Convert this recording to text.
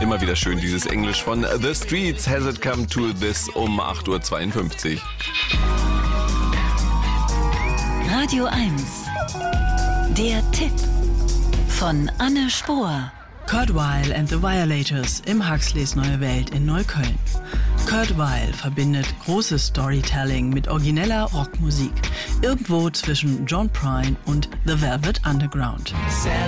Immer wieder schön, dieses Englisch von The Streets. Has it come to this um 8.52 Uhr. Radio 1. Der Tipp von Anne Spohr. Kurt Weill and the Violators im Huxleys Neue Welt in Neukölln. Kurt Weill verbindet großes Storytelling mit origineller Rockmusik. Irgendwo zwischen John Prine und The Velvet Underground.